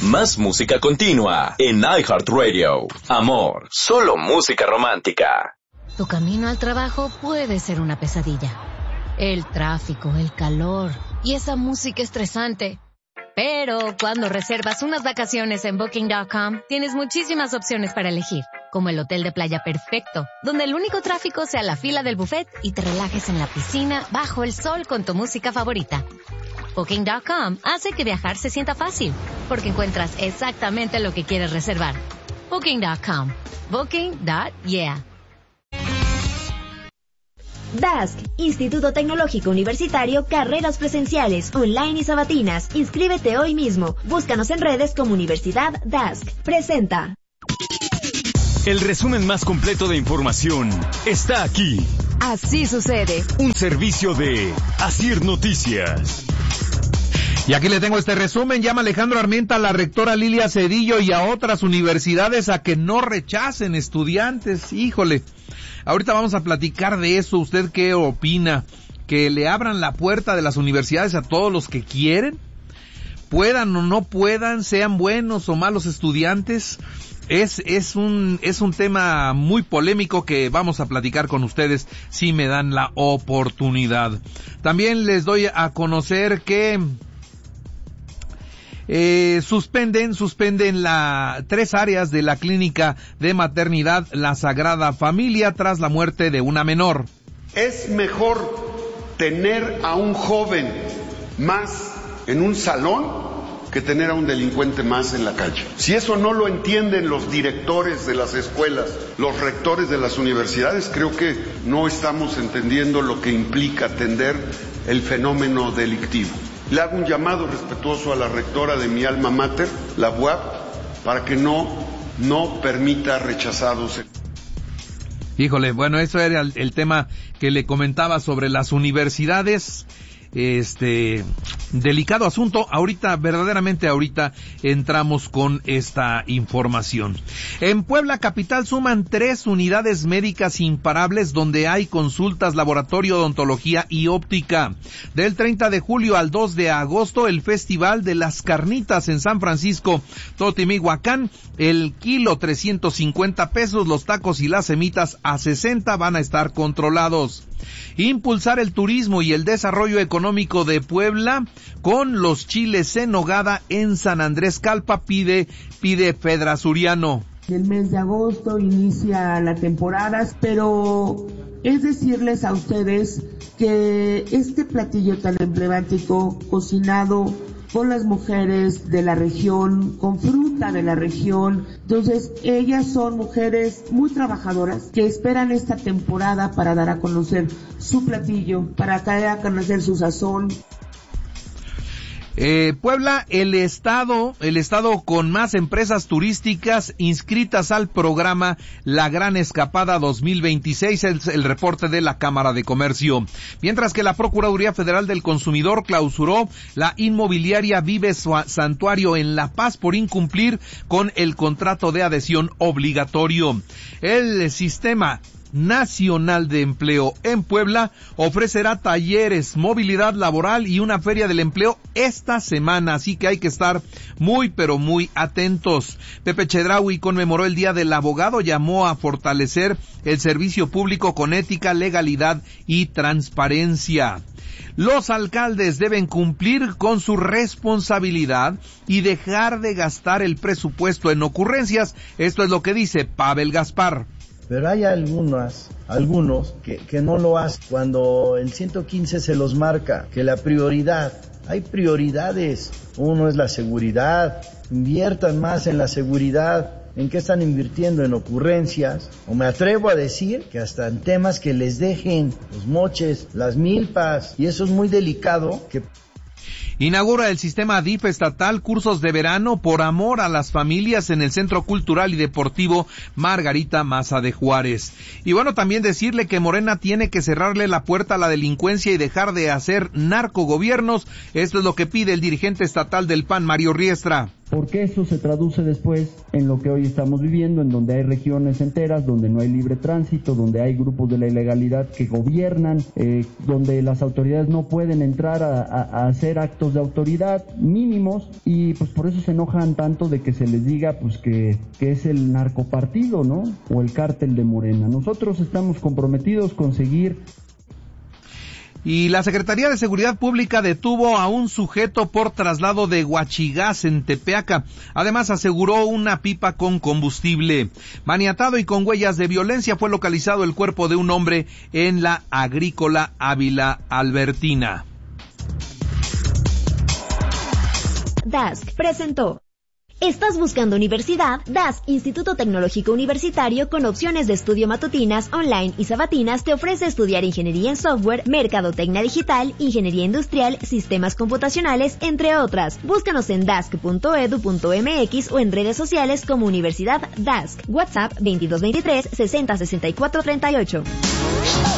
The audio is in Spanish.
Más música continua en iHeartRadio. Amor, solo música romántica. Tu camino al trabajo puede ser una pesadilla. El tráfico, el calor y esa música estresante. Pero cuando reservas unas vacaciones en Booking.com, tienes muchísimas opciones para elegir, como el hotel de playa perfecto, donde el único tráfico sea la fila del buffet y te relajes en la piscina bajo el sol con tu música favorita. Booking.com hace que viajar se sienta fácil, porque encuentras exactamente lo que quieres reservar. Booking.com. Booking.yeah. DASC, Instituto Tecnológico Universitario, carreras presenciales, online y sabatinas. Inscríbete hoy mismo. Búscanos en redes como Universidad DASC. Presenta. El resumen más completo de información está aquí. Así sucede. Un servicio de Asir Noticias. Y aquí le tengo este resumen. Llama Alejandro Armenta a la rectora Lilia Cedillo y a otras universidades a que no rechacen estudiantes. Híjole. Ahorita vamos a platicar de eso. ¿Usted qué opina? ¿Que le abran la puerta de las universidades a todos los que quieren? Puedan o no puedan, sean buenos o malos estudiantes. Es un tema muy polémico que vamos a platicar con ustedes si me dan la oportunidad. También les doy a conocer que suspenden 3 áreas de la clínica de maternidad La Sagrada Familia tras la muerte de una menor. Es mejor tener a un joven más en un salón que tener a un delincuente más en la calle. Si eso no lo entienden los directores de las escuelas, los rectores de las universidades, creo que no estamos entendiendo lo que implica atender el fenómeno delictivo. Le hago un llamado respetuoso a la rectora de mi alma mater, la UAP, para que no permita rechazados. Híjole, bueno, eso era el tema que le comentaba sobre las universidades. Delicado asunto. Verdaderamente ahorita entramos con esta información. En Puebla capital suman 3 unidades médicas imparables donde hay consultas, laboratorio, odontología y óptica. Del 30 de julio al 2 de agosto, el Festival de las Carnitas en San Francisco Totimihuacán. El kilo 350 pesos, los tacos y las semitas a 60 van a estar controlados. Impulsar el turismo y el desarrollo económico de Puebla con los chiles en nogada en San Andrés Calpa, pide Fedra Suriano. El mes de agosto inicia la temporada, pero es decirles a ustedes que este platillo tan emblemático, cocinado con las mujeres de la región, con fruta de la región. Entonces, ellas son mujeres muy trabajadoras que esperan esta temporada para dar a conocer su platillo, para dar a conocer su sazón. Puebla, el estado con más empresas turísticas inscritas al programa La Gran Escapada 2026, es el reporte de la Cámara de Comercio. Mientras que la Procuraduría Federal del Consumidor clausuró la inmobiliaria Vives Santuario en La Paz por incumplir con el contrato de adhesión obligatorio. El Sistema Nacional de Empleo en Puebla ofrecerá talleres, movilidad laboral y una feria del empleo esta semana, así que hay que estar muy pero muy atentos. Pepe Chedraui conmemoró el Día del Abogado, llamó a fortalecer el servicio público con ética, legalidad y transparencia. Los alcaldes deben cumplir con su responsabilidad y dejar de gastar el presupuesto en ocurrencias. Esto es lo que dice Pavel Gaspar. Pero hay algunos que no lo hacen. Cuando el 115 se los marca, que la prioridad, hay prioridades. Uno es la seguridad, inviertan más en la seguridad. ¿En qué están invirtiendo? En ocurrencias. O me atrevo a decir que hasta en temas que les dejen los moches, las milpas, y eso es muy delicado. Inaugura el sistema DIF estatal cursos de verano por amor a las familias en el Centro Cultural y Deportivo Margarita Maza de Juárez. Y bueno, también decirle que Morena tiene que cerrarle la puerta a la delincuencia y dejar de hacer narcogobiernos. Esto es lo que pide el dirigente estatal del PAN, Mario Riestra. porque eso se traduce después en lo que hoy estamos viviendo, en donde hay regiones enteras, donde no hay libre tránsito, donde hay grupos de la ilegalidad que gobiernan, donde las autoridades no pueden entrar a hacer actos de autoridad mínimos, y pues por eso se enojan tanto de que se les diga pues que es el narcopartido, ¿no? O el cártel de Morena. Nosotros estamos comprometidos con seguir. Y la Secretaría de Seguridad Pública detuvo a un sujeto por traslado de huachigás en Tepeaca. Además, aseguró una pipa con combustible. Maniatado y con huellas de violencia, fue localizado el cuerpo de un hombre en la Agrícola Ávila Albertina. Dask presentó. ¿Estás buscando universidad? Dask, Instituto Tecnológico Universitario, con opciones de estudio matutinas, online y sabatinas, te ofrece estudiar ingeniería en software, mercadotecnia digital, ingeniería industrial, sistemas computacionales, entre otras. Búscanos en dask.edu.mx o en redes sociales como Universidad Dask. WhatsApp 2223 60 64 38.